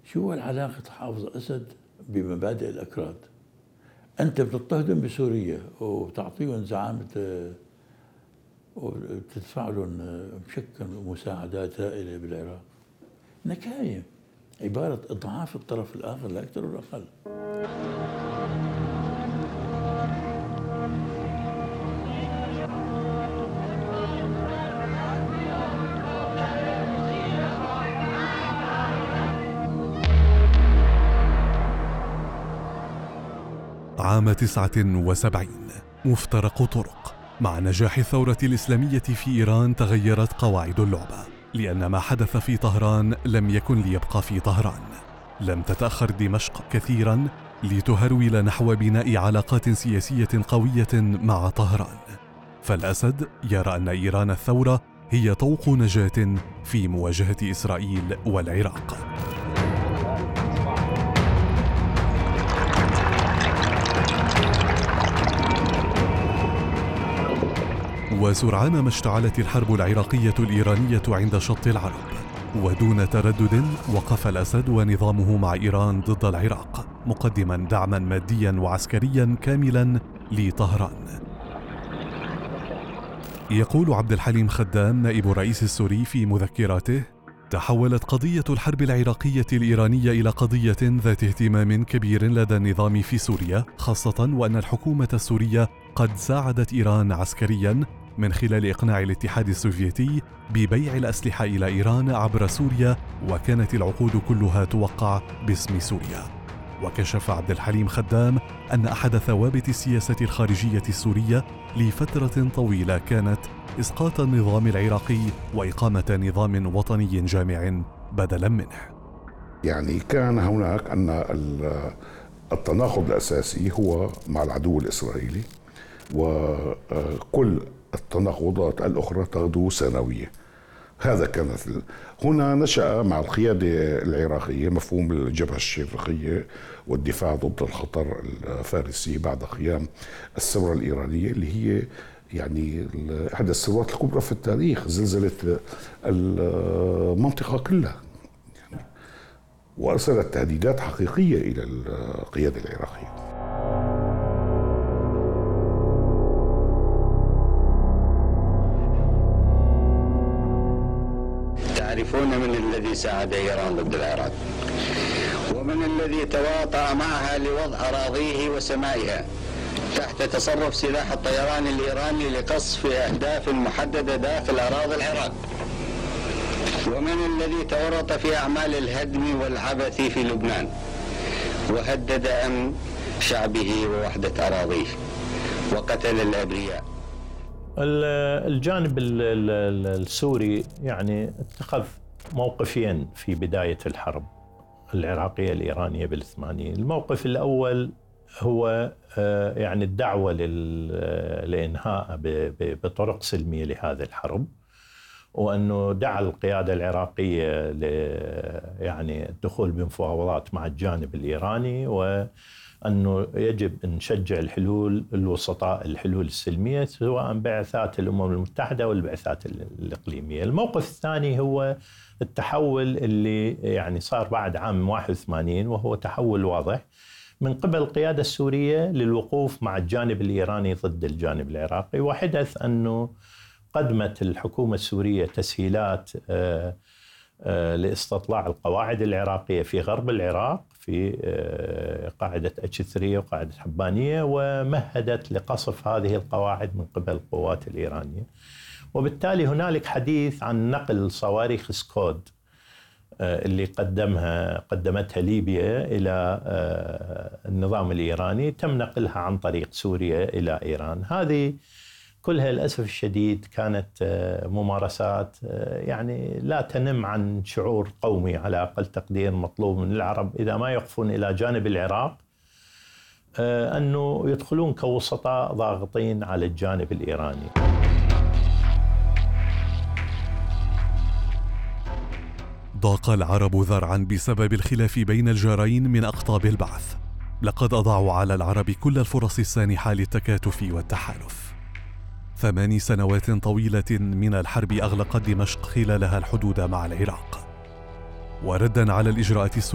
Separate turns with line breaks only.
شو علاقة حافظ أسد بمبادئ الأكراد؟ أنت بتضطهدهم بسوريا وتعطيهم زعامة وتدفع لهم بشكل مساعدات هائلة بالعراق. نكاية، عبارة إضعاف الطرف الآخر لا أكثر ولا أقل.
عام 79 مفترق طرق. مع نجاح الثورة الإسلامية في إيران تغيرت قواعد اللعبة، لأن ما حدث في طهران لم يكن ليبقى في طهران. لم تتأخر دمشق كثيرا لتهرول نحو بناء علاقات سياسية قوية مع طهران. فالأسد يرى أن إيران الثورة هي طوق نجاة في مواجهة إسرائيل والعراق. وسرعان ما اشتعلت الحرب العراقية الإيرانية عند شط العرب، ودون تردد وقف الأسد ونظامه مع إيران ضد العراق، مقدما دعما ماديا وعسكريا كاملا لطهران. يقول عبد الحليم خدام نائب الرئيس السوري في مذكراته: تحولت قضية الحرب العراقية الإيرانية إلى قضية ذات اهتمام كبير لدى النظام في سوريا، خاصة وأن الحكومة السورية قد ساعدت إيران عسكريا من خلال إقناع الاتحاد السوفيتي ببيع الأسلحة إلى إيران عبر سوريا، وكانت العقود كلها توقع باسم سوريا. وكشف عبد الحليم خدام أن أحد ثوابت السياسة الخارجية السورية لفترة طويلة كانت إسقاط النظام العراقي وإقامة نظام وطني جامع بدلا منه.
يعني كان هناك أن التناقض الأساسي هو مع العدو الإسرائيلي، وكل التناقضات الأخرى تغدو ثانوية. هذا كانت هنا نشأ مع القيادة العراقية مفهوم الجبهة الشرقية والدفاع ضد الخطر الفارسي بعد قيام الثورة الإيرانية، اللي هي يعني إحدى الثورات الكبرى في التاريخ، زلزلت المنطقة كلها يعني، وأرسلت تهديدات حقيقية إلى القيادة العراقية.
تعرفون من الذي ساعد إيران ضد العراق، ومن الذي تواطأ معها لوضع أراضيه وسمائها تحت تصرف سلاح الطيران الإيراني لقصف أهداف محددة داخل أراضي العراق، ومن الذي تورط في أعمال الهدم والعبث في لبنان وهدد أمن شعبه ووحدة أراضيه وقتل الأبرياء.
الجانب السوري يعني اتخذ موقفين في بداية الحرب العراقية الإيرانية بالثمانين. الموقف الأول هو يعني الدعوة لإنهاء بطرق سلمية لهذه الحرب، وأنه دعا القيادة العراقية يعني الدخول بمفاوضات مع الجانب الإيراني، وأنه يجب أن نشجع الحلول الوسطاء، الحلول السلمية، سواء بعثات الأمم المتحدة والبعثات الإقليمية. الموقف الثاني هو التحول اللي يعني صار بعد عام 81، وهو تحول واضح من قبل القيادة السورية للوقوف مع الجانب الإيراني ضد الجانب العراقي. وحدث أنه قدمت الحكومة السورية تسهيلات لاستطلاع القواعد العراقية في غرب العراق، في قاعدة H3 وقاعدة حبانية، ومهدت لقصف هذه القواعد من قبل القوات الإيرانية. وبالتالي هنالك حديث عن نقل صواريخ سكود اللي قدمتها ليبيا إلى النظام الإيراني، تم نقلها عن طريق سوريا إلى إيران. هذه كلها للأسف الشديد كانت ممارسات يعني لا تنم عن شعور قومي على أقل تقدير مطلوب من العرب إذا ما يقفون إلى جانب العراق، أنه يدخلون كوسطاء ضاغطين على الجانب الإيراني.
ضاق العرب ذرعا بسبب الخلاف بين الجارين من أقطاب البعث. لقد أضاعوا على العرب كل الفرص السانحة للتكاتف والتحالف. 8 سنوات طويلة من الحرب أغلقت دمشق خلالها الحدود مع العراق. وردا على الإجراءات السورية